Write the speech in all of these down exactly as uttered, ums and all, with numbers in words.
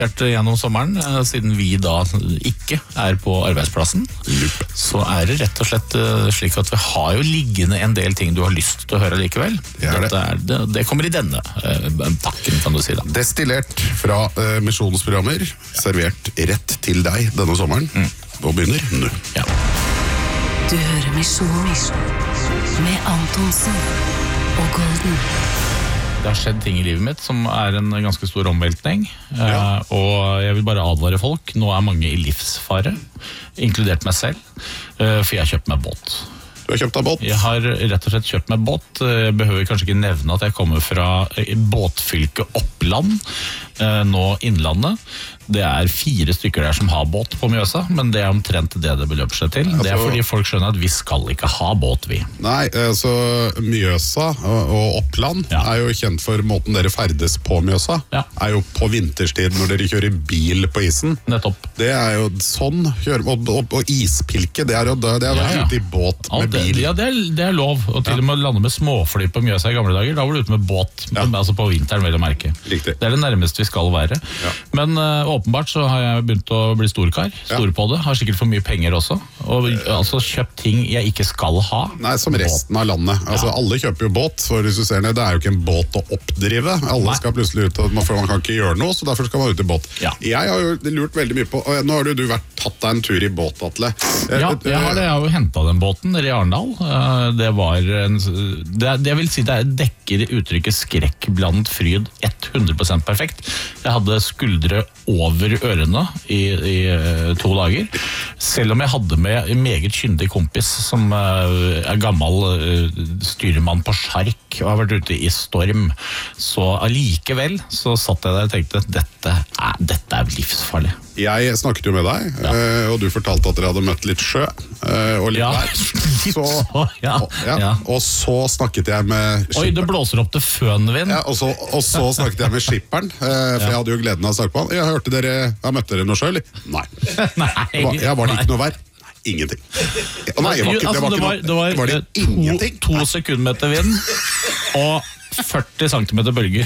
vært gjennom sommeren, siden vi da ikke er på arbeidsplassen, så er det rett og slett slik at vi har jo liggende en del ting du har lyst til å høre likevel. Det, det. Er, det, det kommer i denne uh, pakken, kan du si da. Destillert fra uh, misjonsprogrammer, servert rett til deg denne sommeren, mm. og begynner nå. Ja. Du hører Misjon med Antonsen og Golden. Det har skjedd ting i livet mitt som er en ganske stor omveltning, ja. uh, og jeg vil bare advare folk. Nå er mange i livsfare, inkludert meg selv, uh, for jeg har kjøpt meg båt. Du har kjøpt deg båt? Jeg har rett og slett kjøpt meg båt. Jeg behøver kanskje ikke nevne at jeg kommer fra båtfylket Oppland, uh, nå Innlandet. Det er fire stykker der som har båt på Mjøsa, men det er omtrent det det beløper seg til. Altså, det er fordi folk skjønner at vi skal ikke ha båt, vi. Nei, altså Mjøsa og Oppland ja. Er jo kjent for måten dere ferdes på Mjøsa. Ja. Er jo på vinterstid når dere kjører bil på isen. Nettopp. Det er jo sånn, og, og, og ispilke, det er jo det er ja, ja. Ute i båt med det, bil. Ja, det er, det er lov, og til ja. Og med lande med småfly på Mjøsa i gamle dager, da var du ute med båt, ja. Altså på vinteren vel å merke. Riktig. Det er det nærmeste vi skal være. Ja. Men uh, åpenbart så har jeg begynt å bli storkar, stor på det, har sikkert for mye penger også, og altså kjøpt ting jeg ikke skal ha. Nei, som resten av landet. Altså ja. Alle kjøper jo båt, for hvis du ser ned, det er jo ikke en båt å oppdrive. Alle Nei. Skal plutselig ut, for man kan ikke gjøre noe, så derfor skal man ut i båt. Ja. Jeg har jo lurt veldig mye på, og nå har du vært tatt deg en tur i båt, Atle. Ja, jeg har det, jeg har jo hentet den båten i Arendal. Det var en, det, det vil si det dekker uttrykket skrekk blant fryd hundre prosent perfekt. Jeg hadde skuldre over ørene i, i to dager. Selv om jeg hadde med en meget kyndig kompis som er gammel styrmann på sjark og har vært ute i storm, så allikevel så satt jeg der og tenkte dette er, dette er livsfarlig. Jeg snakket jo med deg, ja. Og du fortalte at dere hadde møtt litt sjø og litt ja, vær. Så, ja, og, ja, ja. Og så snakket jeg med skipperen. Oi, det blåser opp til fønvind. Ja, og, så, og så snakket jeg med skipperen, for ja. Jeg hadde jo gleden av å snakke på han. Jeg hørte dere, jeg møtte dere noe sjø, eller? Nei. Nei. Jeg var det ikke noe vær? Ingenting. Nei, jeg var ikke, det var ikke noe. Det var, var det to, ingenting? To sekundmeter vind og førti centimeter bølger.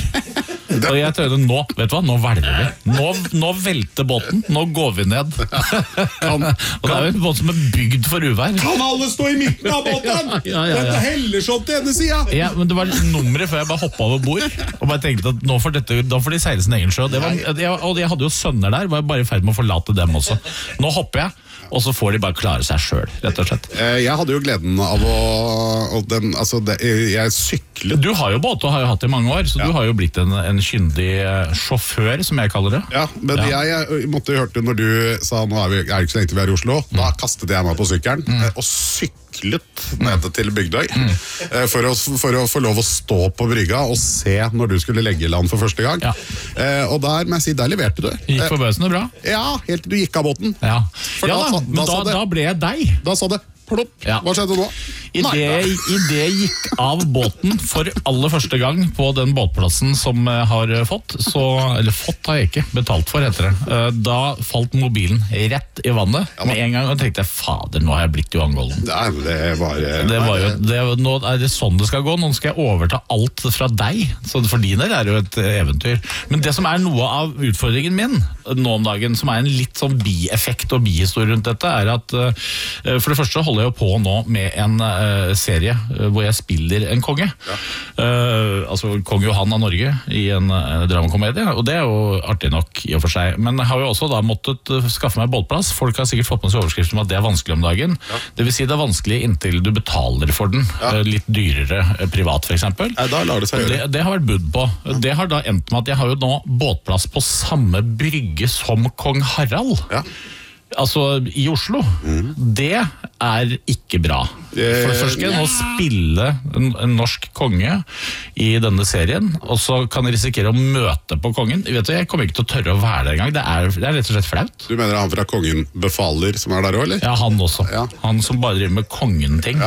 Og jeg tøyde, nå, vet du hva, nå velger vi. Nå, nå velter båten, nå går vi ned. Kan, og det er jo en båt som er bygd for uvær. Kan alle stå i midten av båten? Ja, ja, ja, ja. Dette heller sånn til ene siden. Ja, men det var nummeret før jeg bare hoppet over bord, og bare tenkte at nå får dette, da får de seile sin egen sjø. Det var, jeg, og jeg hadde jo sønner der, var jeg bare i ferd med å forlate dem også. Nå hopper jeg. Og så får de bare klare seg selv, rett og slett. Jeg hadde jo gleden av å, å den, altså det, jeg syklet. Du har jo båt og har jo hatt det i mange år, så ja. Du har jo blitt en, en kyndig sjåfør, som jeg kaller det. Ja, men ja. Jeg, jeg måtte jo hørte når du sa, nå er vi er ikke så lenge til vi er i Oslo, mm. Da kastet jeg meg på sykkelen, mm. og syklet ned til Bygdøy, mm. for, å, for å få lov å stå på brygga og se når du skulle legge land for første gang. Ja. Og der, må jeg si, der leverte du. Gikk forbøsende bra. Ja, helt til du gikk av båten. Ja, for ja da, da, men da, da, da ble jeg deg. Da sa det plopp. Ja. Hva skjedde nå? I det, I det gikk av båten for aller første gang på den båtplassen som jeg har fått, så, eller fått har jeg ikke, betalt for heter det. Da falt mobilen rett i vannet ja, med en gang, og tenkte jeg, fader, nå har jeg blitt Johan Golden. Nei, det var... Det var jo, det, nå er det sånn det skal gå, nå skal jeg overta alt fra deg, så for din del er det jo et eventyr. Men det som er noe av utfordringen min nå om dagen, som er en litt sånn bieffekt og bihistorie rundt dette, er at for det første holder jeg jo på nå med en serie hvor jeg spiller en konge. Ja. Uh, altså Kong Johan av Norge i en uh, dramakomedie, og det er jo artig nok i og for seg. Men jeg har jo også da måttet uh, skaffe meg båtplass. Folk har sikkert fått med seg overskriften om at det er vanskelig om dagen. Ja. Det vil si det er vanskelig inntil du betaler for den. Ja. Uh, litt dyrere uh, privat for eksempel. Ja, da lar det seg gjøre. Det, det har vært budd på. Ja. Det har da endt med at jeg har jo nå båtplass på samme brygge som Kong Harald. Ja. Altså i Oslo. Mm. Det er ikke bra. For det første skal jeg nå spille en, en norsk konge i denne serien, og så kan jeg risikere å møte på kongen. Vet du, jeg kommer ikke til å tørre å være der en gang. Det er, det er rett og slett flaut. Du mener han fra Kongen befaler som er der også, eller? Ja, han også. Ja. Han som bare driver med kongen-ting. Ja.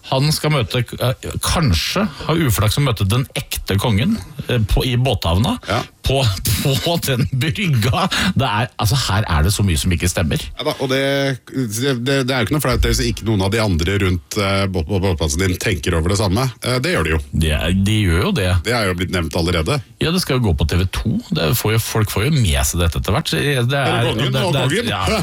Han skal møte, kanskje ha uflaks å møte den ekte kongen på, i båthavna. Ja. På, på den brygga. Det er, altså, her er det så mye som ikke stemmer. Ja, da, og det, det, det er jo ikke noe flaut hvis ikke noen av de andre rundt uh, båtplassen din tenker over det samme. Uh, det gjør de jo. De, de gjør jo det. Det er jo blitt nevnt allerede. Ja, det skal jo gå på T V to. Det får jo, folk får jo med seg dette etter hvert. Det er, er det kongen? Det, det, kongen? Ja,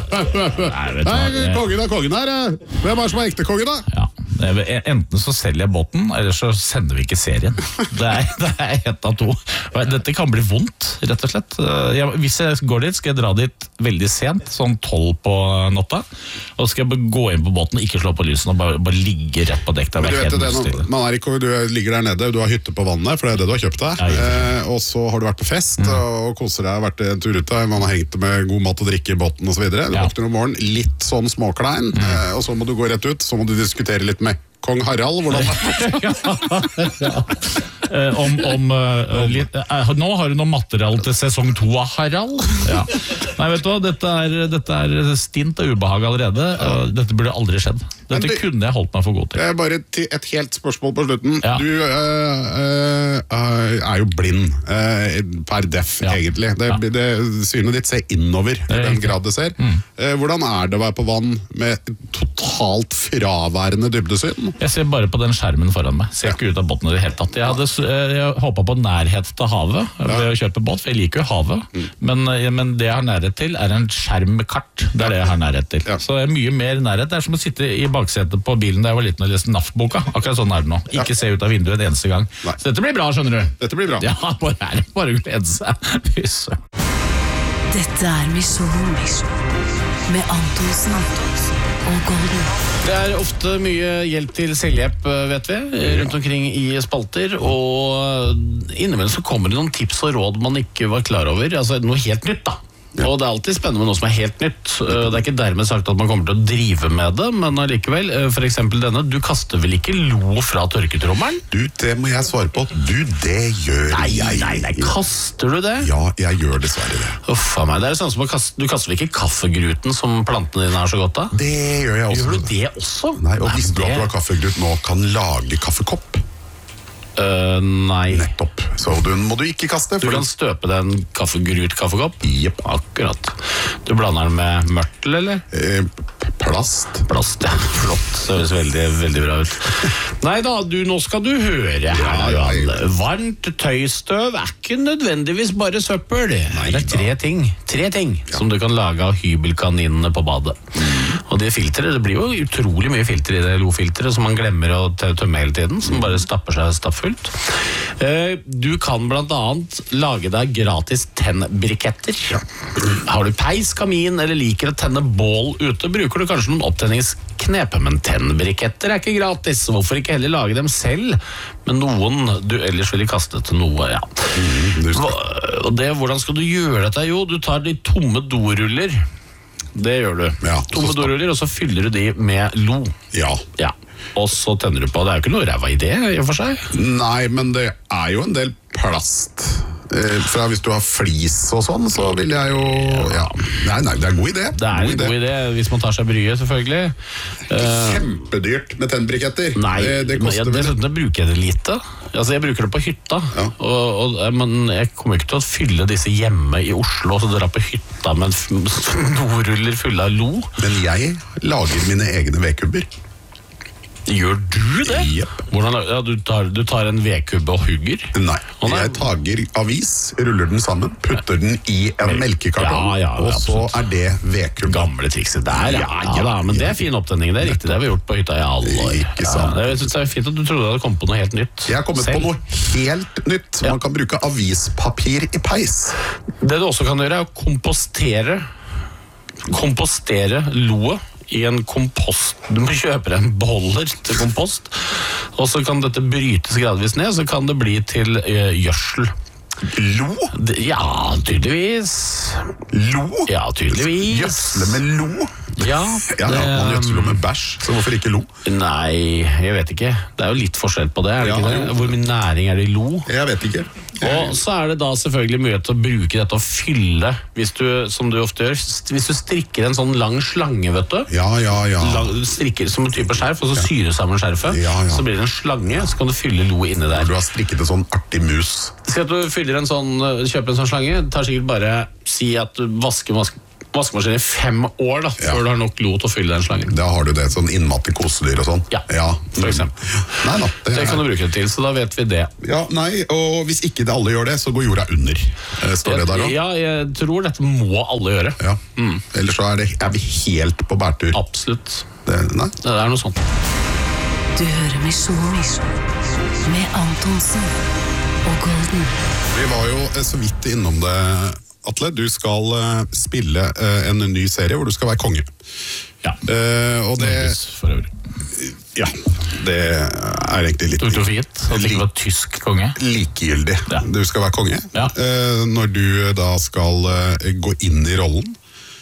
Nei, kongen er kongen her. Hvem er det som er ekte kongen, da? Ja. Enten så selger jeg båten, eller så sender vi ikke serien. Det er, det er ett av to. Dette kan bli vondt, rett og slett. Jeg, hvis jeg går dit, skal jeg dra dit veldig sent, sånn tolv på natta. Og så skal jeg gå inn på båten, ikke slå på lysen og bare, bare ligge rett på dekk. Men du vet det, nå, man er ikke, du ligger der nede, du har hytte på vannet, for det er det du har kjøpt deg. Ja, eh, og så har du vært på fest mm. og koser deg, vært en tur ute, man har hengt med god mat og drikke i båten og så videre. Du ja. våkner om morgenen litt sånn småklein, mm. eh, og så må du gå rett ut, så må du diskutere litt med Kong Harald, hvordan ja, ja. Uh, om, om uh, litt, uh, nå har du noe material til sesong to av Harald. Ja. Nei, vet du hva, dette er, dette er stint og ubehag allerede. Uh, dette burde aldri skjedd. Dette du, kunne jeg holdt meg for god til. Bare et helt spørsmål på slutten. Ja. Du uh, uh, er jo blind uh, per def, ja. egentlig. Det, ja. det synet ditt ser innover i den grad det ser. Mm. Uh, hvordan er det å være på vann med totalt fraværende dybdesyn? Jeg ser bare på den skjermen foran meg. Ser ikke ut av båten i det hele tatt. Jeg hadde jeg håpet på nærhet til havet ved å kjøpe båt, for jeg liker jo havet. Mm. Men, men det jeg har nærhet til er en skjerm med kart. Det er det jeg har nærhet til. Ja. Så jeg er mye mer nærhet. Det er som å sitte i baksetet på bilen da jeg var liten og leste N A F-boka. Akkurat sånn er det nå. Ikke ja. se ut av vinduet en eneste gang. Nei. Så dette blir bra, skjønner du. Dette blir bra. Ja, bare, bare glede seg. Dette er Misjon med Antonsen og Golden. Det er ofte mye hjelp til selvhjelp, vet vi, rundt omkring i spalter, og innimellom så kommer det noen tips og råd man ikke var klar over, altså noe helt nytt da. Ja. Og det er alltid spennende med noe som er helt nytt. Det er ikke dermed sagt at man kommer til å drive med det, men allikevel, for eksempel denne, du kaster vel ikke lo fra tørketrommelen? Du, det må jeg svare på. Du, det gjør nei, jeg. Nei, nei, kaster du det? Ja, jeg gjør dessverre det. Uffa meg, det er sånn som å kaste, du kaster vel ikke kaffegruten som plantene dine har så godt av? Det gjør jeg også. Gjør du det også? Nei, og hvis du har kaffegrut nå kan lage kaffekopp. Uh, nei. Nettopp, så den må du ikke kaste. Du kan støpe deg en kaffegrut kaffekopp? Jep. Akkurat. Du blander den med mørtel, eller? Eh, plast. Plast, ja. Flott. Det høres veldig, veldig bra ut. Nei da, du, nå skal du høre her. Ja, ja, ja. Varmt tøystøv er ikke nødvendigvis bare søppel. Nei, det er tre ting, tre ting ja. som du kan lage av hybelkaninene på badet. Mm. Og det filteret, det blir jo utrolig mye filter i det lo-filteret som man glemmer å tømme hele tiden, som bare stapper seg stappfullt. Du kan blant annet lage deg gratis tennbriketter. Ja. Har du peis, kamin eller liker å tenne bål ute, bruker du kanskje noen opptenningsknep, men tennbriketter er ikke gratis. Hvorfor ikke heller lage dem selv, men noen du ellers ville kaste til noe, ja. Mm, og det, hvordan skal du gjøre dette? Jo, du tar de tomme doruller. Det gjør du. Ja, tomme doruller, og så fyller du de med lo. Ja. Ja. Og så tenner du på. Det er jo ikke noe ræva idé i og for seg. Nei, men det er jo en del plast. Eh, fra hvis du har flis og sånn, så vil jeg jo ja. Nei, nei, det er en god idé. Det er en god, god idé. idé hvis man tar seg bryet, selvfølgelig. Kjempedyrt med tennbriketter. Nei, det, det koster vel. Dessuten det bruker jeg det lite. Altså, jeg bruker det på hytta. Ja. Og, og, men jeg kommer ikke til å fylle disse hjemme i Oslo og så dra på hytta med doruller fulle av lo. Men jeg lager mine egne vedkubber. Gjør du det? Yep. Hvordan, ja, du, tar, du tar en vedkubbe og hugger? Nei, oh, nei, jeg tager avis, ruller den sammen, putter den i en melkekartong, ja, ja, og så er det vedkubbe. Gamle trikset der, ja, ja, ja da, men det er fin opptenning, det er riktig, det har vi gjort på hytta i alle år. Ikke sant. Ja, jeg synes det er fint at du trodde du hadde kommet på noe helt nytt. Jeg har kommet selv. på noe helt nytt. Man ja. kan bruke avispapir i peis. Det du også kan gjøre er å kompostere, kompostere loet i en kompost. Du må kjøpe en beholder til kompost, og så kan dette brytes gradvis ned, så kan det bli til uh, gjødsel. Lo? Ja, tydeligvis. Lo? Ja, tydeligvis. Gjødsle med lo? Ja, ja, ja, man gjødsler med bæsj, så hvorfor ikke lo? Nei, jeg vet ikke. Det er jo litt forskjell på det, er det ja, ikke det? Hvor mye næring er det i lo? Jeg vet ikke. Og så er det da selvfølgelig mulighet til å bruke dette og fylle, hvis du, som du ofte gjør, st- hvis du strikker en sånn lang slange, vet du. Ja, ja, ja. Lang, du strikker som en type skjerf, og så syrer sammen skjerfet. Ja, ja. Så blir det en slange, så kan du fylle lo inni der. Du har strikket en sånn artig mus. Si at du fyller en sånn, kjøper en sånn slange, det tar sikkert bare, si at du vasker vask, vaskemaskinen i fem år da, Ja. før du har nok lo til å fylle den slangen. Da har du det, sånn innmatt i kosedyr og sånn. Ja, for eksempel. Nei da, det, Det kan du bruke det til, så da vet vi det. Ja, nei, og hvis ikke det alle gjør det, så går jorda under. Eh, Står det der også? Ja, jeg tror dette må alle gjøre. Ja. Ellers så er, det, er vi helt på bærtur. Absolutt. Det, nei. Det er noe sånt. Du hører Misjon med Antonsen og Golden. Vi var jo eh, så vidt innom det, Atle. Du skal eh, spille eh, en ny serie hvor du skal være konge. Ja, Eh, og det, Norges for øvrig. ja, det er egentlig litt Tok du for gitt at det ikke var tysk konge? likegyldig. Ja. Du skal være konge. Ja. Eh, når du da skal eh, gå inn i rollen,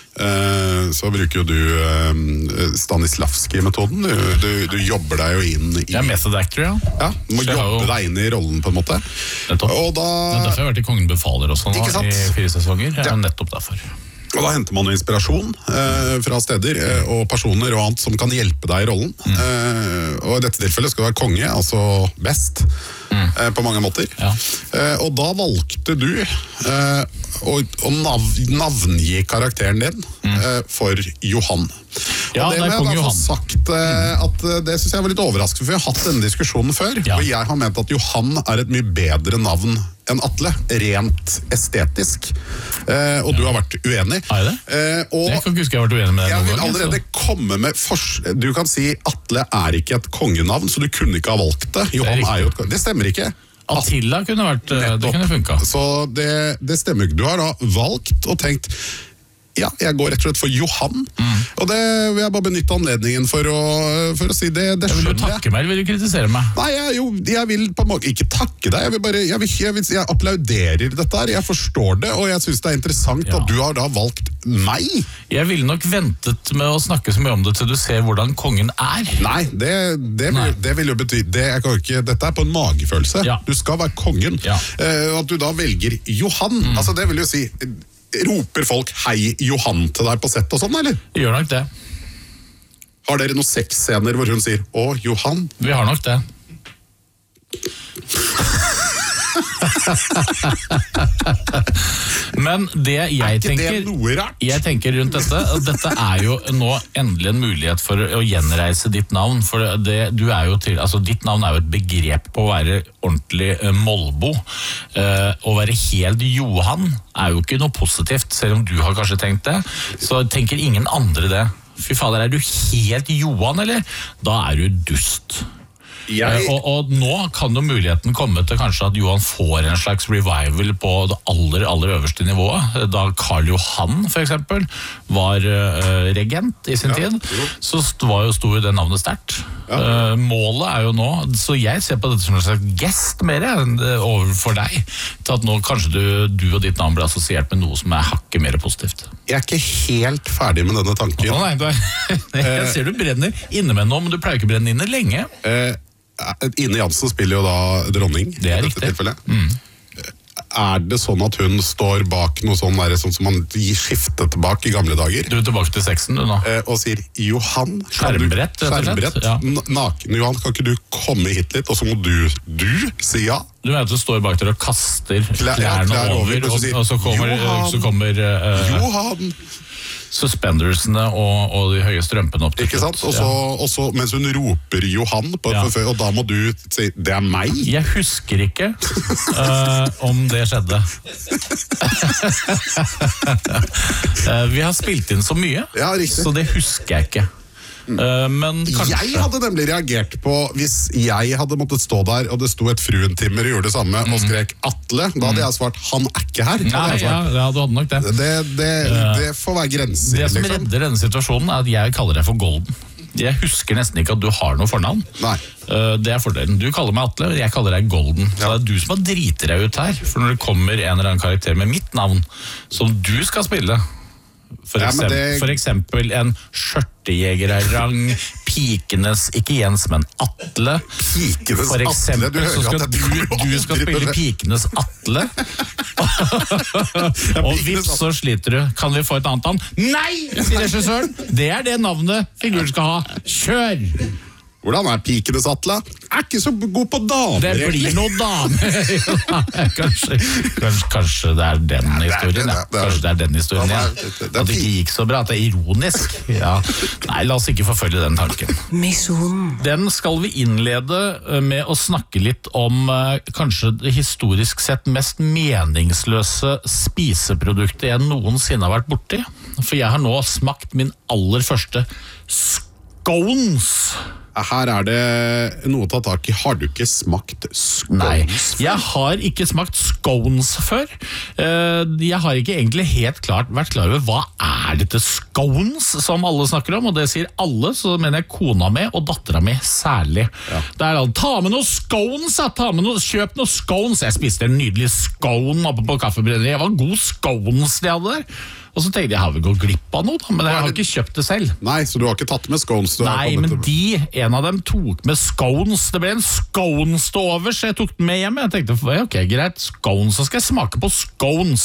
eh, så bruker jo du eh, Stanislavski-metoden. Du, du, du jobber deg jo inn i Jeg er method actor, ja. Ja, du må Så jeg har jobbe jo- deg inn i rollen på en måte. Nettopp. Og da, Det er derfor jeg har vært i Kongen befaler også nå, Ikke sant? i fire sesonger. Ja, Ja. nettopp derfor. og da henter man jo inspirasjon eh, fra steder eh, og personer og annet som kan hjelpe deg i rollen. Mm. Eh, og i dette tilfellet skal du være konge, altså best, eh, på mange måter. Mm. Ja. Eh, og da valgte du eh, å, å nav navngi karakteren din eh, for Johan. Mm. Ja, og det det er må jeg kong da få Johan. sagt eh, at eh, det synes jeg var litt overraskende, for vi har hatt denne diskusjonen før, Ja. og jeg har ment at Johan er et mye bedre navn enn Atle, rent estetisk. Eh, og du har vært uenig. Har jeg det? Eh, og Jeg kan ikke huske jeg har vært uenig med deg jeg noen vil gang. allerede så- komme med fors... Du kan si Atle er ikke et kongenavn, så du kunne ikke ha valgt det. Johan riktig. er jo et konge... Det stemmer ikke. Attila kunne vært, eh, det Nettopp. kunne funka. Så det, det stemmer ikke. Du har da valgt og tenkt ja, jeg går rett og slett for Johan. Mm. Og det vil jeg bare benytte anledningen for å, for å si det. Det Vil du skjønner jeg. takke meg, eller vil du kritisere meg? Nei, jeg, jo, jeg vil på en måte ikke takke deg. Jeg vil bare, jeg, vil, jeg, vil, jeg applauderer dette her. Jeg forstår det, og jeg synes det er interessant Ja. at du har da valgt meg. Jeg ville nok ventet med å snakke så mye om det til du ser hvordan kongen er. Nei, det, det, Nei. vil, det vil jo bety det, jeg kan ikke, dette er på en magefølelse. Ja. Du skal være kongen. Ja. Mm. Eh, at du da velger Johan. Altså, det vil jo si roper folk 'hei, Johan' til deg på sett og sånn, eller? Gjør nok det. Har dere noen sexscener hvor hun sier 'å, Johan'? Vi har nok det. Men det jeg Ikke tenker det noe rart? Jeg tenker rundt dette at Dette er jo nå endelig en mulighet for å gjenreise ditt navn. For det, du er jo til, altså ditt navn er jo et begrep på å være ordentlig eh, Molbo. Eh, å være helt Johan er jo ikke noe positivt, selv om du har kanskje tenkt det. Så tenker ingen andre det. Fy fader, er du helt Johan, eller? Da er du dust. Jeg, Eh, Og, og nå kan jo muligheten komme til kanskje at Johan får en slags revival på det aller, aller øverste nivået. Da Karl Johan for eksempel var eh, regent i sin Ja, tid, jo. så st- var jo sto jo det navnet sterkt. Ja. Eh, målet er jo nå, så jeg ser på dette som en slags gest mer enn det overfor deg, til at nå kanskje du, du og ditt navn blir assosiert med noe som er hakket mer positivt. jeg er ikke helt ferdig med denne tanken. Å nei, du er, jeg ser du brenner inne med noe, men du pleier ikke å brenne inne lenge. Eh, Ine Jansen spiller jo da dronning. Det er i dette riktig. tilfellet. Er det sånn at hun står bak noe sånn, der, sånn som man gir skiftet bak i gamle dager? Du er tilbake til sexen du nå. Eh, og sier 'Johan, kan Skjermbrett, du, rett og slett, skjermbrett, ja. n- naken Johan, kan ikke du komme hit litt? Og så må du, du si ja. Du mener at du står bak der og kaster Klær- ja, klærne klær over, over, og så og, sier, og så kommer, Johan. så kommer eh, Johan! suspendersene og, og de høye strømpene opp til Ikke sant? slutt. Og så, Ja. og så, mens hun roper Johan, på, Ja. for, og da må du si 'det er meg'. Jeg husker ikke eh, om det skjedde. Eh, vi har spilt inn så mye, Ja, riktig. så det husker jeg ikke. Eh, men kanskje Jeg hadde nemlig reagert på hvis jeg hadde måttet stå der og det sto et fruentimmer og gjorde det samme og skrek Atle, da hadde jeg svart 'han er ikke her'. hadde Nei, jeg ja, svart. ja, du hadde nok det. Det, det, det får være grenser, Det som liksom. redder denne situasjonen, er at jeg kaller deg for Golden. Jeg husker nesten ikke at du har noe fornavn. Nei. Uh, det er fordelen. Du kaller meg Atle, jeg kaller deg Golden. Så det er du som har driter deg ut her. For når det kommer en eller annen karakter med mitt navn, som du skal spille, For, Ja, men eksempel, det- for eksempel en skjørtejeger av rang, pikenes, ikke Jens, men Atle. Pikenes For eksempel, Atle, du hører så skal at du, dette kommer du skal aldri spille til å- pikenes Atle. Og vips, så sliter du. Kan vi få et annet navn? Nei, sier regissøren. Det er det navnet figuren skal ha. Kjør! Hvordan er Pikenes Atle? Er ikke så god på damer, Det blir noe dame. kanskje, kanskje, kanskje det er den historien. Ja. Kanskje det er den historien, ja. At det ikke gikk så bra, at det er ironisk. Ja. Nei, la oss ikke forfølge den tanken. Misjonen. Den skal vi innlede med å snakke litt om eh, kanskje det historisk sett mest meningsløse spiseproduktet jeg noensinne har vært borti. For jeg har nå smakt min aller første scones. Her er det noe å ta tak i. Har du ikke smakt scones? Nei, jeg har ikke smakt scones før. Eh, Jeg har ikke egentlig helt klart vært klar over hva er dette scones som alle snakker om, og det sier alle, så mener jeg kona mi og dattera mi særlig. Det er da, ta med noe scones, ja, ta med noe, kjøp noe scones. Jeg spiste en nydelig scone oppe på kaffebrenneriet. Det var god scones de hadde der. Og så tenkte jeg, har vi gått glipp av noe da? Men jeg har ikke kjøpt det selv. Nei, så du har ikke tatt med scones? Du har Nei, kommet men til- de, en av dem tok med scones. Det ble en scones til over, så jeg tok den med hjem. Jeg tenkte, ok, greit, scones, så skal jeg smake på scones.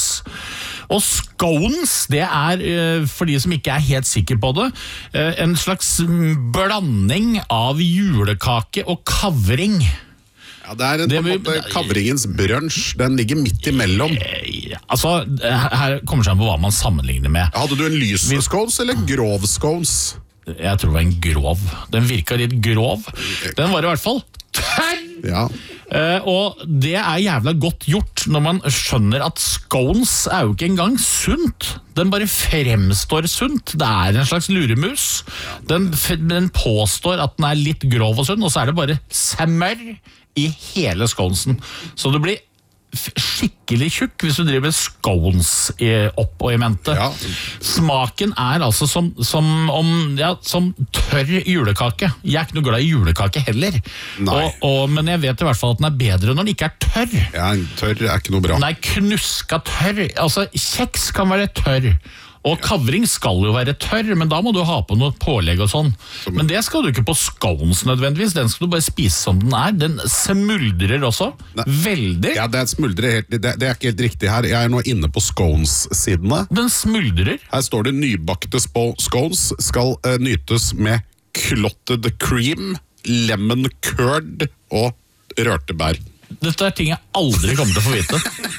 Og scones, det er, eh, for de som ikke er helt sikre på det, eh, en slags blanding av julekake og kavring. Ja, det er en, Det på en vil- måte kavringens brunsj. Den ligger midt imellom. Eh, Altså, her kommer det an på hva man sammenligner med. Hadde du en lys scones eller grov scones? Jeg tror det var en grov. Den virka litt grov. Den var i hvert fall tørr! Ja. Eh, og det er jævla godt gjort når man skjønner at scones er jo ikke engang sunt. Den bare fremstår sunt. Det er en slags luremus. Den, f- den påstår at den er litt grov og sunn, og så er det bare smør i hele sconesen. Så du blir f- skikkelig tjukk hvis du driver med scones i, opp og i mente. Ja. Smaken er altså som, som, om, ja, som tørr julekake. Jeg er ikke noe glad i julekake heller. Nei. Og, og, men jeg vet i hvert fall at den er bedre når den ikke er tørr. Ja, en tørr er ikke noe bra. Den er knuska tørr. Altså, kjeks kan være tørr. Og kavring skal jo være tørr, men da må du ha på noe pålegg og sånn. Men det skal du ikke på scones nødvendigvis. Den skal du bare spise som den er. Den smuldrer også. Veldig. Ja, det smuldrer helt, det, det er ikke helt riktig her. Jeg er nå inne på scones-sidene. Den smuldrer. Her står det nybakte spo- scones skal eh, nytes med clotted cream, lemon curd og rørte bær. Dette er ting jeg aldri kommer til å få vite.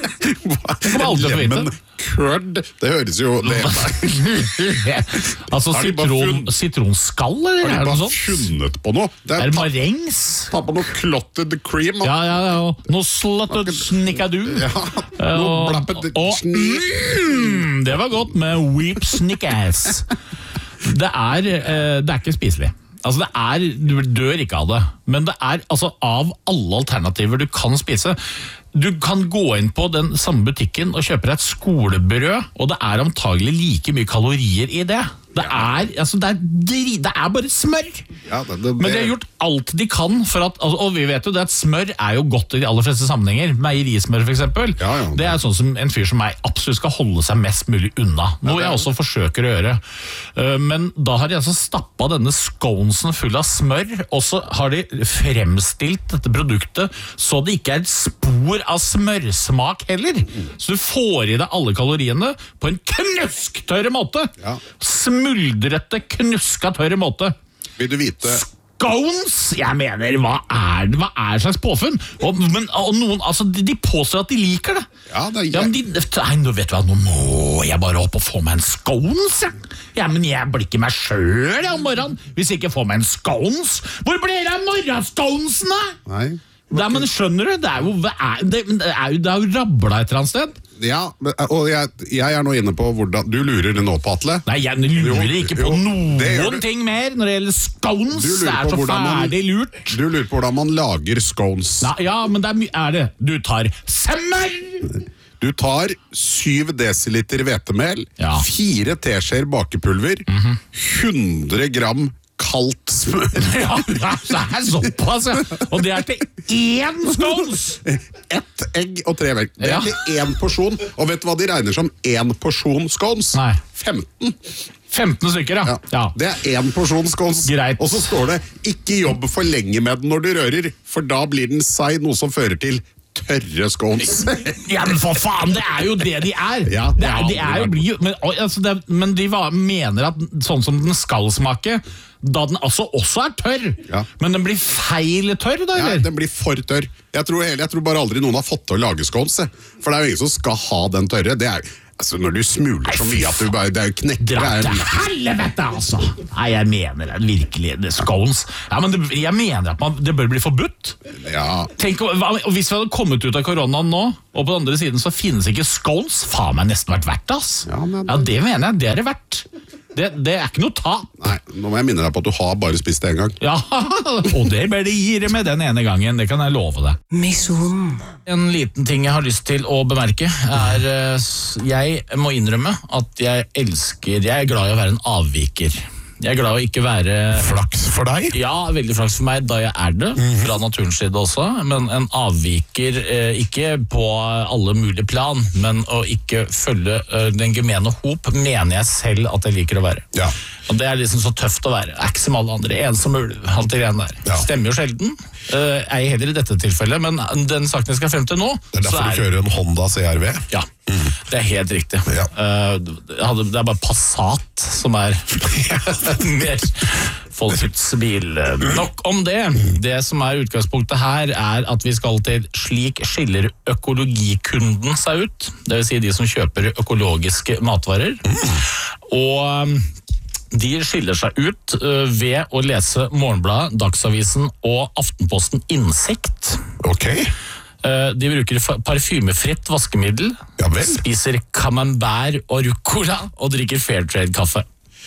kommer aldri til å få vite. Lemon curd, det høres jo det altså Har de bare sitron, funnet- sitronskall, eller Har de er det noe bare sånt? funnet på noe? Det Er er det ta, marengs? ta på noe clotted cream. og- Ja, ja, ja. og Noe sluttet snikkadu. Ja, noe blappet og, mm, det var godt med weep snickass. Det er, eh, det er ikke spiselig. Altså det er, Du dør ikke av det, men det er altså av alle alternativer du kan spise. Du kan gå inn på den samme butikken og kjøpe deg et skolebrød, og det er antagelig like mye kalorier i det. Det er, altså det er, dri, det er bare smør! Ja, det, det, Men de har gjort alt de kan for at, altså, og vi vet jo det at smør er jo godt i de aller fleste sammenhenger. Meierismør for eksempel. Ja, ja. Det er sånn som en fyr som meg absolutt skal holde seg mest mulig unna. Noe jeg også forsøker å gjøre. Uh, Men da har de altså stappet denne sconesen full av smør, og så har de fremstilt dette produktet så det ikke er et spor av smørsmak heller. Så du får i deg alle kaloriene på en knusktørre måte. Ja. Smuldrete, knuska tørre måte. Vil du vite Scones! Jeg mener, hva er det? Hva er det slags påfunn? Og, men, og noen, altså, de, de påstår at de liker det. Ja, det er Ja, men de, nei, nå vet du hva, nå må jeg bare opp og få meg en scones, jeg. Ja, men jeg blir ikke meg selv om morgenen hvis jeg ikke får meg en scones. Hvor blir det av morgensconesen da? Nei. Nei, men skjønner du, det er jo, det er, det er jo, det er jo rabla et eller annet sted. Ja, men- og jeg, jeg er nå inne på hvordan Du lurer nå på, Atle? Nei, jeg lurer Jo, ikke på jo, det gjør noen du. ting mer når det gjelder scones. Du Det lurer er på så hvordan man- ferdig lurt. Du lurer på hvordan man lager scones. Ja, ja, men det er mye er det. Du tar smør! Du tar syv desiliter hvetemel, Ja. fire teskjeer bakepulver, hundre gram kaldt smør. Ja, det er såpass, ja. Og det er til én scones! Ett egg og tre melk. Det Ja. er til én porsjon. Og vet du hva de regner som én porsjon scones? Nei. femten. femten stykker, ja. Ja. ja. Det er én porsjon scones. Greit. Og så står det 'ikke jobb for lenge med den når du rører', for da blir den seig, noe som fører til tørre scones. Ja, men for faen, det er jo det de er! Ja, det det er, er de er jo, aldri blir jo men, oi, altså det, men de var, mener at sånn som den skal smake, da den altså også er tørr, Ja. men den blir feil tørr, da, Ja, eller? den blir for tørr. Jeg tror, jeg tror bare aldri noen har fått til å lage scones. jeg. For det er jo ingen som skal ha den tørre. Det er jo altså, når du smuler så mye at du bare Det er jo knekker. Dra det til er- helvete, altså! Nei, jeg mener det virkelig. Det er scones. Ja, men det, jeg mener at man, det bør bli forbudt. Ja, Tenk, hva- og Hvis vi hadde kommet ut av koronaen nå, og på den andre siden så finnes ikke scones, faen meg nesten vært verdt det, ass. Ja, men- Ja, det mener jeg. Det er det verdt. Det, det er ikke noe tap. nei, nå må jeg minne deg på at du har bare spist det en gang. Ja, og det bør de gire med den ene gangen, det kan jeg love deg. Misjonen. En liten ting jeg har lyst til å bemerke er eh, s- jeg må innrømme at jeg elsker, jeg er glad i å være en avviker. Jeg er glad i å ikke være Flaks for deg. Ja, veldig flaks for meg da jeg er det, fra naturens side også, men en avviker eh, ikke på alle mulige plan, men å ikke følge eh, den gemene hop, mener jeg selv at jeg liker å være. Ja. Og det er liksom så tøft å være. Jeg er ikke som alle andre, ensom ulv, alt det greiene der. Ja. Stemmer jo sjelden, eh, er jeg heller i dette tilfellet, men den saken jeg skal frem til nå, Det er så derfor du kjører en Honda C R V. ja, det er helt riktig. Ja. Eh, jeg hadde, det er bare Passat som er mer folkets bil. Nok om det. Det som er utgangspunktet her, er at vi skal til Slik skiller økologikunden seg ut. Det vil si de som kjøper økologiske matvarer. Og um, de skiller seg ut uh, ved å lese Morgenbladet, Dagsavisen og Aftenposten Innsikt. Ok. Uh, De bruker fa- parfymefritt vaskemiddel, Ja vel. spiser camembert og rucola og drikker Fairtrade-kaffe.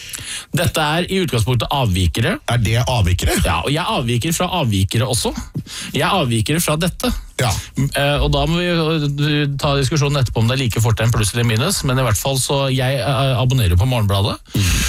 Dette er i utgangspunktet avvikere. Er det avvikere? Ja, og jeg avviker fra avvikere også. Jeg avviker fra dette. Ja. Eh, og da må vi eh, ta diskusjonen etterpå om det er like fort en pluss eller minus, men i hvert fall så jeg eh, abonnerer på Morgenbladet,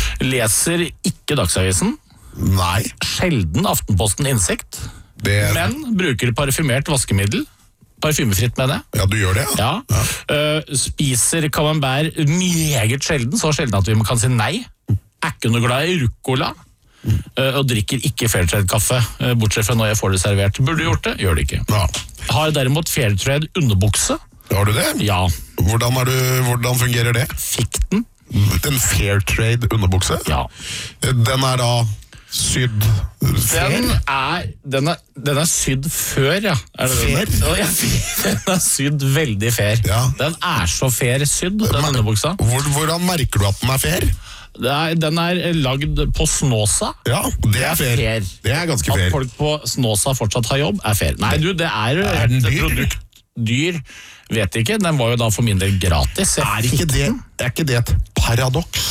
leser ikke Dagsavisen, Nei. sjelden Aftenposten Innsikt, Det, men bruker parfymert vaskemiddel, parfymefritt mener jeg. ja, du gjør det, ja. Ja. Eh, spiser camembert meget sjelden, så sjelden at vi kan si nei. Er ikke noe glad i rucola. eh, og drikker ikke Fairtrade-kaffe, eh, bortsett fra når jeg får det servert. Burde gjort det, gjør det ikke. ja. Har derimot Fairtrade underbukse. Har du det? Ja, Hvordan, er du, hvordan fungerer det? fikk den. En Fairtrade underbukse? Ja. Den er da sydd fair? Den er, den er, den er sydd før, ja. Er det Fair? den? Ja, den er sydd veldig fair. Ja. Den er så fair sydd, den Men- underbuksa. Hvor, hvordan merker du at den er fair? Det er, den er lagd på Snåsa. Ja, det er fair. fair. Det er ganske At fair. folk på Snåsa fortsatt har jobb, er fair. Nei, du, det er, Er den et dyr? produkt dyr. Vet ikke, den var jo da for min del gratis. Jeg Er ikke fikk det, den. er ikke det et paradoks?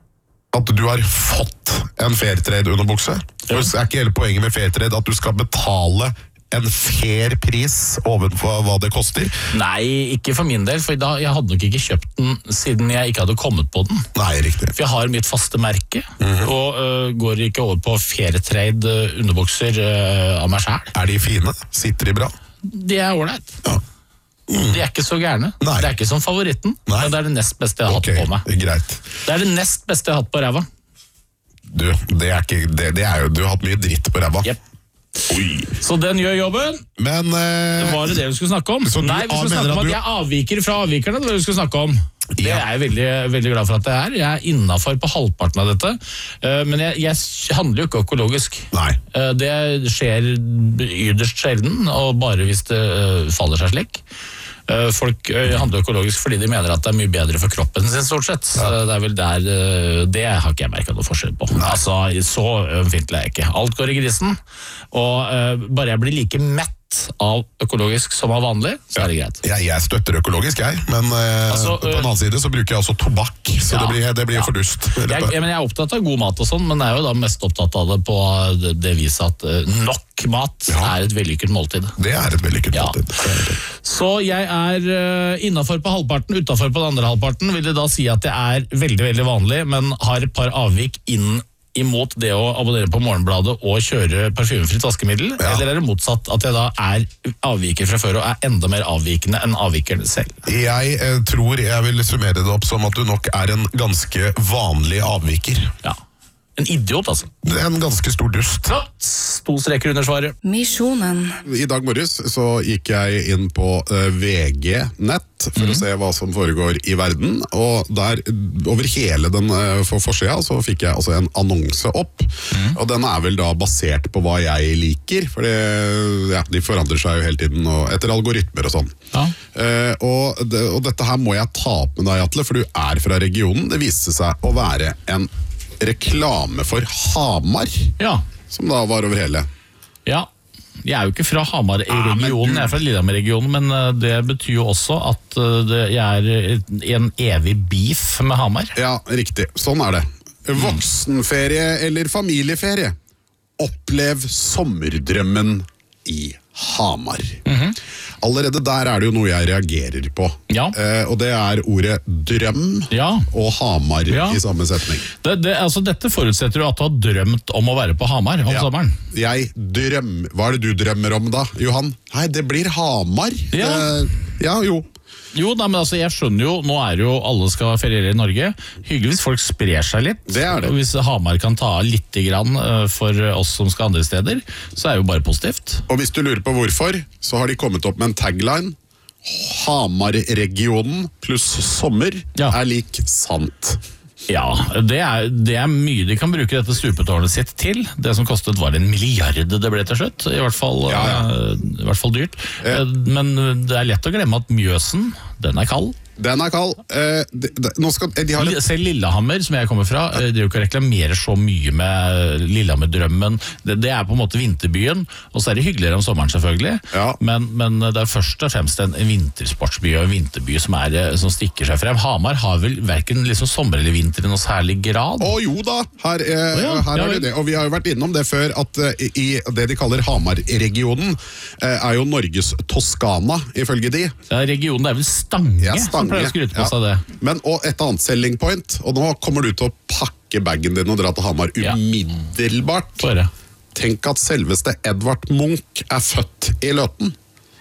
At du har fått en Fairtrade-underbukse? Ja. Er ikke hele poenget med Fairtrade at du skal betale en fair pris ovenfor hva det koster? Nei, ikke for min del, for da, jeg hadde nok ikke kjøpt den siden jeg ikke hadde kommet på den. Nei, riktig. For jeg har mitt faste merke, Mhm. og øh, går ikke over på Fairtrade øh, underbukser øh, av meg selv. Er de fine? Sitter de bra? De er ålreit. Ja. De er ikke så gærne. Nei. Det er ikke som favoritten, Nei. men det er det nest beste jeg har Ok, hatt på meg. greit. Det er det nest beste jeg har hatt på ræva. Du, det er ikke, det, det er jo, du har hatt mye dritt på ræva. Jep. Oi. Så den gjør jobben. Men eh, Var det det vi skulle snakke om? Så du Nei, vi skulle mener snakke om at at du- jeg avviker fra avvikerne. Det var det vi skulle snakke om. Det Ja. er jeg veldig, veldig glad for at det er. Jeg er innafor på halvparten av dette. Eh, Men jeg, jeg handler jo ikke økologisk. Nei. Eh, Det skjer yderst sjelden, og bare hvis det eh, faller seg slik. Eh, Folk eh, handler økologisk fordi de mener at det er mye bedre for kroppen sin, stort sett. Så det er vel der eh, Det har ikke jeg merket noe forskjell på. Altså, så ømfintlig er jeg ikke. Alt går i grisen, og eh, bare jeg blir like mett av økologisk som av vanlig, så er det greit. Jeg, jeg støtter økologisk, jeg. Men eh, Altså, på en annen side så bruker jeg også tobakk, så Ja. det blir, det blir Ja. for dust. Jeg, jeg, men jeg er opptatt av god mat og sånn, men jeg er jo da mest opptatt av det på det, det viset at eh, nok mat Ja. er et vellykket måltid. Det er et vellykket Ja. måltid. Så jeg er uh, innafor på halvparten, utafor på den andre halvparten. Vil det da si at jeg er veldig veldig vanlig, men har et par avvik inn imot det å abonnere på Morgenbladet og kjøre parfymefritt vaskemiddel, Ja. eller er det motsatt, at jeg da er avviker fra før og er enda mer avvikende enn avvikeren selv? Jeg eh, tror jeg vil summere det opp som at du nok er en ganske vanlig avviker. Ja. En idiot, altså. Det er en ganske stor dust. Flott! To streker under svaret. Misjonen. I dag morges så gikk jeg inn på uh, V G-nett for å se hva som foregår i verden, og der over hele den uh, for forsida så fikk jeg altså en annonse opp, og den er vel da basert på hva jeg liker, for det, ja, de forandrer seg jo hele tiden og etter algoritmer og sånn. Ja. Uh, og, det, og dette her må jeg ta opp med deg, Atle, for du er fra regionen. Det viste seg å være en reklame for Hamar, Ja. som da var over hele. Ja. Jeg er jo ikke fra Hamar i Ah, men regionen, du- jeg er fra Lillehammer-regionen, men uh, det betyr jo også at uh, det, jeg er i en evig beef med Hamar. Ja, riktig. Sånn er det. Voksenferie eller familieferie. Opplev sommerdrømmen i Hamar. Allerede der er det jo noe jeg reagerer på. Ja. Eh, og det er ordet drøm Ja. og Hamar Ja. i samme setning. Det, det, altså, dette forutsetter jo at du har drømt om å være på Hamar om Ja. sommeren. Jeg drømmer Hva er det du drømmer om da, Johan? Nei, det blir Hamar. Ja. Eh, ja, jo. Jo, da, men altså, jeg skjønner jo, nå er jo alle skal feriere i Norge. Hyggelig hvis folk sprer seg litt. Det er det. Og hvis Hamar kan ta av litt grann uh, for oss som skal andre steder, så er det jo bare positivt. Og hvis du lurer på hvorfor, så har de kommet opp med en tagline. Hamar-regionen pluss sommer Ja. er lik sant. Ja, det er, det er mye de kan bruke dette stupetårnet sitt til. Det som kostet var en milliard det ble til slutt. I hvert fall, Ja, ja. uh, i hvert fall dyrt. Ja. Uh, Men det er lett å glemme at Mjøsen, den er kald. Den er kald. Eh, de, de, nå skal, de har et, Selv Lillehammer, som jeg kommer fra, eh, driver ikke og reklamerer så mye med Lillehammer-drømmen. Det, det er på en måte vinterbyen, og så er det hyggeligere om sommeren selvfølgelig. Ja. Men, men det er først og fremst en, en vintersportsby og en vinterby som, er, eh, som stikker seg frem. Hamar har vel hverken liksom sommer eller vinter i noe særlig grad. å jo da, her, eh, Å ja, her ja er vel. det det. Og vi har jo vært innom det før, at eh, i det de kaller Hamar-regionen, eh, er jo Norges Toskana, ifølge de. Ja, regionen det er vel Stange, Ja, som Stange. pleier å skryte på Ja. seg det. Men, og et annet selling point, og nå kommer du til å pakke bagen din og dra til Hamar Ja. umiddelbart. Bare. Tenk at selveste Edvard Munch er født i Løten.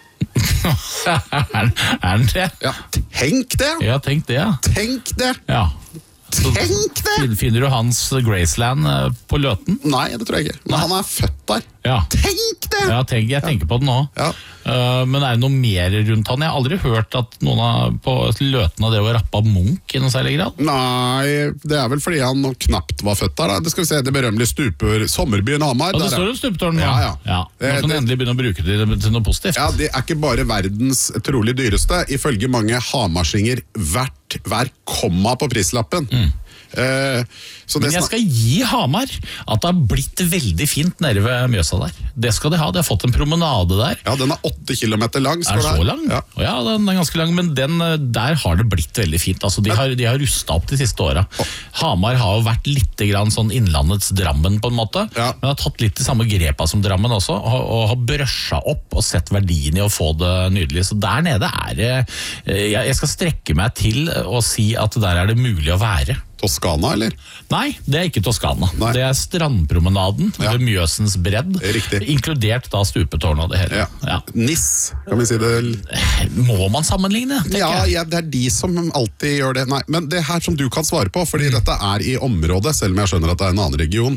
er er den det? Ja, tenk det! Ja, tenk det, ja. Tenk det! ja. Tenk det! Fin- Finner du hans Graceland eh, på Løten? Nei, det tror jeg ikke. Men han er født der. Ja. Tenk det! Ja, tenk, jeg tenker på det nå. Ja. Uh, men er det noe mer rundt han? Jeg har aldri hørt at noen har på Løten av det å rappe Munch i noe særlig grad. Nei, det er vel fordi han nå knapt var født der. Da. Det skal vi se, det berømmelige stuper Sommerbyen Hamar. Og det der er- står jo stupetårn nå. Ja, ja. Nå Eh, kan du det- endelig begynne å bruke det til noe positivt. Ja, det er ikke bare verdens trolig dyreste. Ifølge mange hamarsinger hvert hver komma på prislappen. Eh, så det Men jeg snak- skal gi Hamar at det har blitt veldig fint nede ved Mjøsa der. Det skal de ha. De har fått en promenade der. Ja, den er åtte kilometer lang. Er står den det så her. lang? Ja. Å ja, den er ganske lang, men den, eh, der har det blitt veldig fint. Altså, de, har, de har rustet opp de siste åra. Hamar har jo vært litt grann sånn innlandets Drammen, på en måte. Ja. Men har tatt litt de samme grepa som Drammen også, og, og har brøsja opp og sett verdien i å få det nydelig. Så der nede er det eh, Jeg jeg skal strekke meg til å si at der er det mulig å være. Toskana, eller? Nei, det er ikke Toskana. Nei. Det er strandpromenaden Ja. ved Mjøsens bredd. Riktig. Inkludert da stupetårnet og det hele. Ja. Ja. Nis, kan vi si det? Må man sammenligne, tenker Ja, jeg. ja, det er de som alltid gjør det. Nei, men det her som du kan svare på, fordi dette er i området, selv om jeg skjønner at det er en annen region.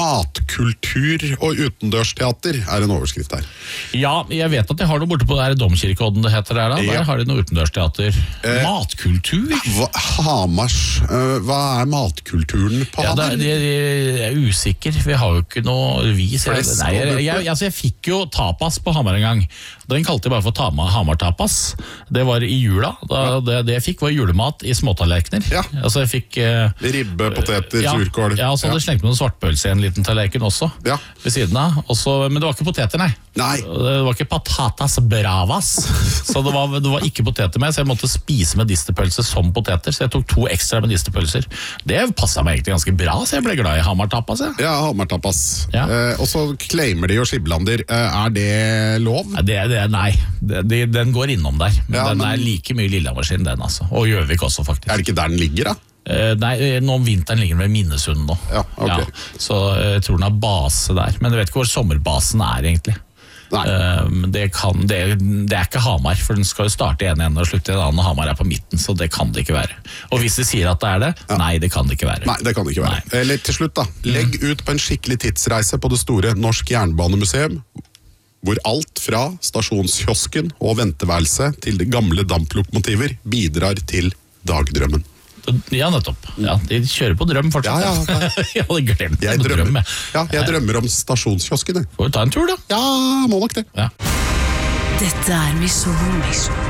Matkultur og utendørsteater er en overskrift her. Ja, jeg vet at de har noe borte på det her Domkirkeodden det heter der da. Der Ja. har de noe utendørsteater. Matkultur? Hva, Hamars, øh, hva er matkulturen på Ja, det, Hamar? er- de, de er usikker. Vi har jo ikke noe vis. Jeg, Flesk nei, og jeg, jeg, altså jeg fikk jo tapas på Hamar en gang. Den kalte jeg bare for Tama, Hamar-tapas. Det var i jula. Da, det, det jeg fikk var julemat i småtallerkener. Ja. Altså jeg fikk... eh, Ribbe, poteter, ja, surkål. Ja, og så hadde jeg slengt med noen svartpølse i en liten tallerken også. Ja. Ved siden av. Også, men det var ikke poteter, nei. Nei. Det var ikke patatas bravas. Så det var, det var ikke poteter med, så jeg måtte spise medisterpølse som poteter. Så jeg tok to ekstra medisterpølser. Det passet meg egentlig ganske bra, så jeg ble glad i Hamar-tapas. jeg. Ja, Hamar-tapas. Ja. Eh, og så claimer de jo Skiblander. Eh, er det lov? Nei, det, det, nei. Det, det, den går innom der. Men Ja, den men- er like mye Lillehammer sin, den altså. Og Gjøvik også, faktisk. Er det ikke der den ligger, da? Eh, nei, nå om vinteren ligger den ved Minnesund nå. Ja, ok. Så jeg tror den har base der. Men jeg vet ikke hvor sommerbasen er egentlig. Nei. Eh, det, kan, det, det er ikke Hamar, for den skal jo starte i en ende og slutte i en annen, og Hamar er på midten, så det kan det ikke være. Og hvis de sier at det er det, ja. nei, det kan det ikke være. Nei, det kan det ikke være. Nei. Eller til slutt da, legg ut på en skikkelig tidsreise på det store Norsk Jernbanemuseum, hvor alt fra stasjonskiosken og venteværelse til de gamle damplokomotiver bidrar til dagdrømmen. Ja, nettopp. Ja, de kjører på drøm fortsatt. Ja, ja, ja. Jeg hadde glemt jeg drømmer, drøm. Jeg. Ja, jeg drømmer om stasjonskiosken. Får vi ta en tur da? Ja, må nok det. Ja. Dette er Misjon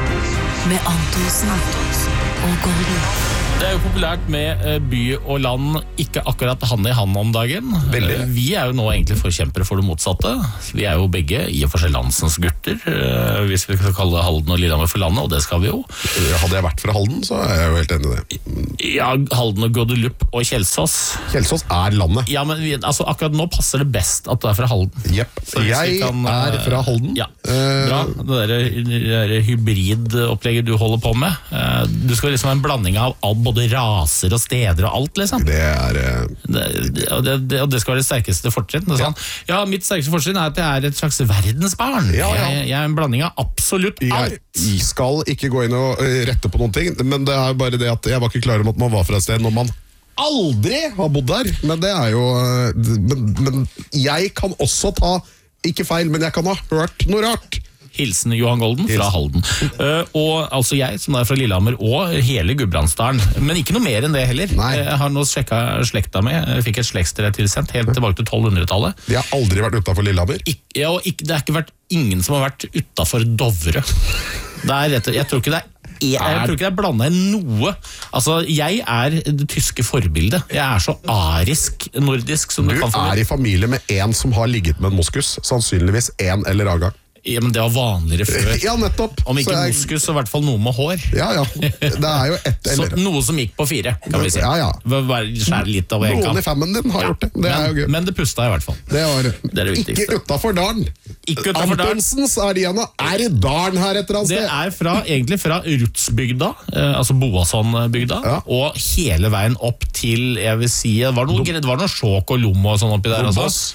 med Antonsen og Golden. Det er jo populært med by og land, ikke akkurat hand i hand om dagen. Veldig. Vi er jo nå egentlig forkjempere for det motsatte. Vi er jo begge i og for seg landsens gutter, hvis vi skal kalle Halden og Lillehammer for landet, og det skal vi jo. Hadde jeg vært fra Halden, så er jeg jo helt enig i det. Ja, Halden og Guadeloupe og Kjelsås. Kjelsås er landet. Ja, men vi, altså, akkurat nå passer det best at du er fra Halden. Jepp, Så hvis vi jeg kan, er fra Halden. Ja, bra. Det der, det der hybridopplegget du holder på med. Du skal liksom ha en blanding av alt, både raser og steder og alt, liksom. Det er... Uh... Det, det, og, det, og det skal være det sterkeste fortrinn. Det er sånn, ja. ja, mitt sterkeste fortrinn er at jeg er et slags verdensbarn. Ja, ja. Jeg, jeg er en blanding av absolutt alt. Jeg skal ikke gå inn og uh, rette på noen ting, men det er bare det at jeg var ikke klar om at man var fra et sted når man aldri har bodd der. Men det er jo... Uh, men, men jeg kan også ta, ikke feil, men jeg kan ha hørt noe rart. Hilsen Johan Golden fra Halden. Uh, og altså jeg, som er fra Lillehammer, og hele Gudbrandsdalen. Men ikke noe mer enn det heller. Nei. Jeg har nå sjekket slekta mi. Jeg fikk et slektstre tilsendt helt tilbake til tolvhundretallet. De har aldri vært utenfor Lillehammer. Ik ja, og ikke, det har ikke vært ingen som har vært utenfor Dovre. Det er rett, jeg tror ikke det er Jeg, jeg tror ikke det er blandet i noe. Altså, jeg er det tyske forbildet. Jeg er så arisk nordisk som du du kan få. Du er i familie med en som har ligget med en moskus. Sannsynligvis en eller annen gang. Ja, men det var vanligere før. Ja, nettopp. Om ikke jeg... moskus, så i hvert fall noe med hår. Ja, ja. Det er jo ett eller... Så noe som gikk på fire, kan vi si. Ja, ja. Bare skjære litt av en Noen kant. i femmen din har Ja, gjort det. Det men, er jo gøy. Men det pusta i hvert fall. Det var Det er det viktigste. ikke utenfor dalen. Ikke utenfor dalen. Antonsens arena er i dalen her et eller annet Det sted. er fra, egentlig fra Rutsbygda, eh, altså Boasson-bygda, Ja. og hele veien opp til, jeg vil si, det var noe, det var noe sjåk og lom og sånn oppi der. Dombås. Altså.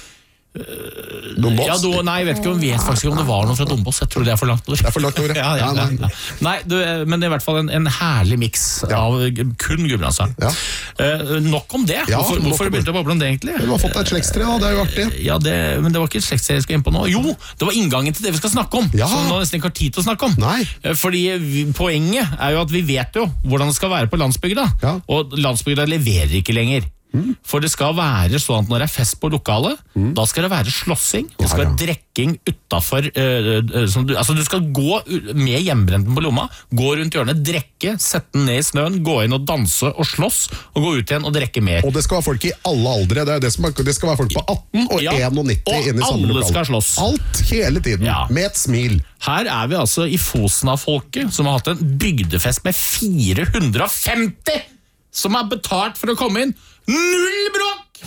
Dombås. Ja, do, nei, jeg vet ikke om vet faktisk ikke om det var noe fra Dombås. Jeg tror det er for langt ord. Det er for langt ord, ja. ja, ja, ja, nei. ja. Nei, du, men det er i hvert fall en, en herlig miks Ja. av kun Gudbrandsdalen. Ja. Eh, nok om det. Ja, hvorfor nok hvorfor om begynte jeg å bable om det egentlig? Du har fått deg et slektstre, da. Det er jo artig. Ja, det, men det var ikke et slektsserie jeg skulle inn på nå. Jo, det var inngangen til det vi skal snakke om. Ja. Som nå nesten ikke har tid til å snakke om. Nei. Eh, Fordi vi, poenget er jo at vi vet jo hvordan det skal være på landsbygda. Ja. Og landsbygda leverer ikke lenger. Mm. For det skal være sånn at når det er fest på lokalet, mm. da skal det være slåssing, det skal Ja, ja. være drekking utenfor, uh, uh, du, altså du skal gå med hjemmebrenten på lomma, gå rundt hjørnet, drekke, sette den ned i snøen, gå inn og danse og slåss, og gå ut igjen og drekke mer. Og det skal være folk i alle aldre. Det, er det, som er, det skal være folk på atten og Ja, nittien og inne i samme alle lokal. skal slåss. Alt, hele tiden, Ja. med et smil. Her er vi altså i Fosna-folket, som har hatt en bygdefest med fire hundre og femti som har betalt for å komme inn. Null bråk!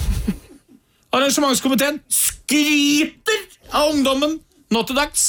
Arrangementskomiteen skryter av ungdommen nå til dags.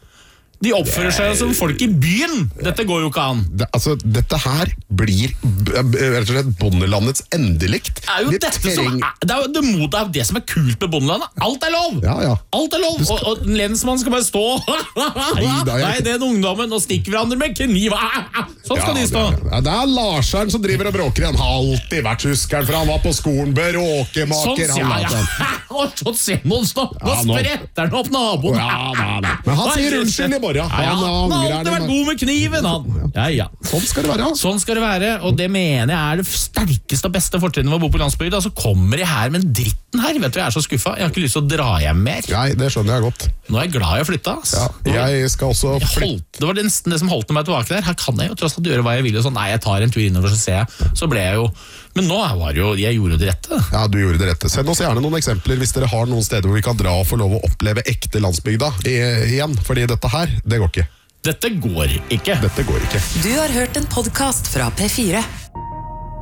De oppfører seg som folk i byen. Dette går jo ikke an. Det, altså, dette her blir b- b- rett og slett bondelandets endelikt. Det er jo Vi dette som treng- er, det er jo det, mot, det er jo det som er kult med bondelandet. Alt er lov! Ja, ja. Alt er lov, og, og lensmannen skal bare stå. Nei, det er Nei, ikke- den ungdommen, og stikker hverandre med kniv. Sånn skal Ja, de stå. det, er, det er Larseren som driver og bråker. Han har alltid vært huskeren, for han var på skolen. Sånn, Bråkemaker. ja, han, ja. altså. Og så ser man stå. Nå Ja, nå- spretter han opp naboen. Ja, nei, nei. Men han sier unnskyld i morgen. Ja, ja. Han Han har angrer alltid det, vært men- god med kniven, han. Ja, ja. Sånn skal det være. Sånn skal det være, og det mener jeg er det sterkeste og beste fortrinnet ved å bo på landsbygda. Så kommer de her med dritten her. Vet du, jeg er så skuffa. Jeg har ikke lyst til å dra hjem mer. Nei, det skjønner jeg godt. Nå er jeg glad jeg flytta. ass. Ja, jeg skal også Jeg flytte. holdt, det var det, nesten det som holdt meg tilbake der. Her kan jeg jo tross alt gjøre hva jeg vil. Og sånn, nei, jeg tar en tur innover, så ser jeg. Så ble jeg jo Men nå var det jo Jeg gjorde det rette. Ja, du gjorde det rette. Send oss gjerne noen eksempler hvis dere har noen steder hvor vi kan dra og få lov å oppleve ekte landsbygda i- igjen. Fordi dette her, det går ikke. Dette går ikke. Dette går ikke. Du har hørt en podcast fra P fire.